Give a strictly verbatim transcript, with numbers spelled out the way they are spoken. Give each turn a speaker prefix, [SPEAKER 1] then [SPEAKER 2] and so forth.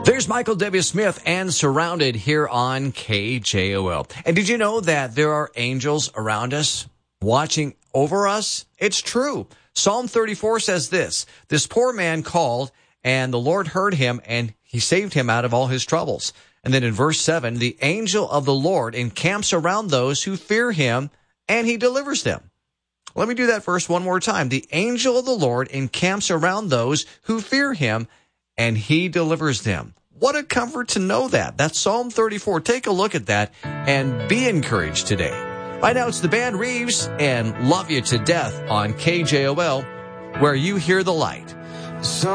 [SPEAKER 1] There's Michael W. Smith and Surrounded here on K J O L. And did you know that there are angels around us watching over us? It's true. Psalm thirty-four says this, this poor man called and the Lord heard him and he saved him out of all his troubles. And then in verse seven, the angel of the Lord encamps around those who fear him and he delivers them. Let me do that verse one more time. The angel of the Lord encamps around those who fear him and he delivers them. What a comfort to know that. That's Psalm thirty-four. Take a look at that and be encouraged today. Right now it's the band Reeves and Love You to Death on K J O L, where you hear the light.